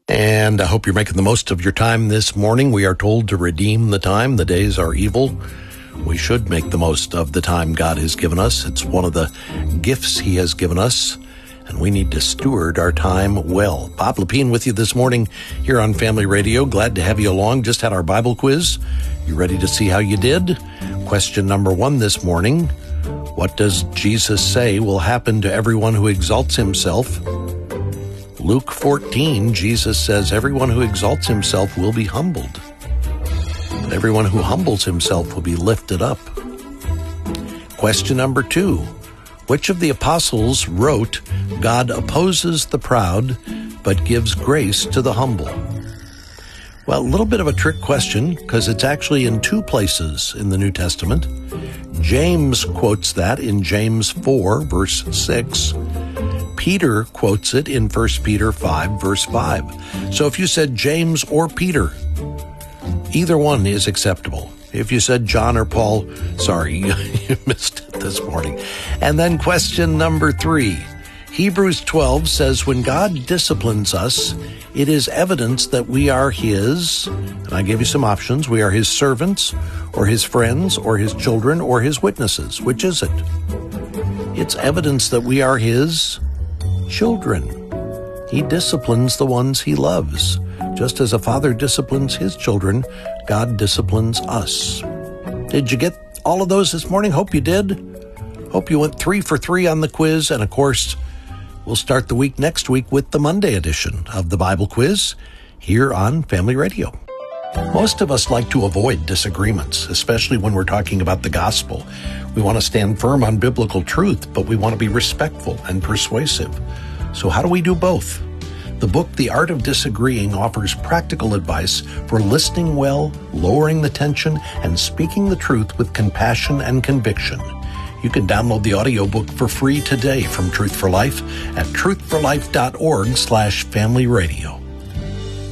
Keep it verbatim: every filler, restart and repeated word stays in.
And I hope you're making the most of your time this morning. We are told to redeem the time. The days are evil. We should make the most of the time God has given us. It's one of the gifts He has given us, and we need to steward our time well. Bob Lepine with you this morning here on Family Radio. Glad to have you along. Just had our Bible quiz. You ready to see how you did? Question number one this morning. What does Jesus say will happen to everyone who exalts himself? Luke fourteen, Jesus says, everyone who exalts himself will be humbled, but everyone who humbles himself will be lifted up. Question number two, which of the apostles wrote, God opposes the proud, but gives grace to the humble? Well, a little bit of a trick question, because it's actually in two places in the New Testament. James quotes that in James four, verse six. Peter quotes it in First Peter five, verse five. So if you said James or Peter, either one is acceptable. If you said John or Paul, sorry, you missed it this morning. And then question number three. Hebrews twelve says, when God disciplines us, it is evidence that we are His, and I gave you some options, we are His servants, or His friends, or His children, or His witnesses. Which is it? It's evidence that we are His children. He disciplines the ones He loves. Just as a father disciplines his children, God disciplines us. Did you get all of those this morning? Hope you did. Hope you went three for three on the quiz. And of course, we'll start the week next week with the Monday edition of the Bible Quiz here on Family Radio. Most of us like to avoid disagreements, especially when we're talking about the gospel. We want to stand firm on biblical truth, but we want to be respectful and persuasive. So how do we do both? The book, The Art of Disagreeing, offers practical advice for listening well, lowering the tension, and speaking the truth with compassion and conviction. You can download the audiobook for free today from Truth for Life at truth for life dot org slash family radio.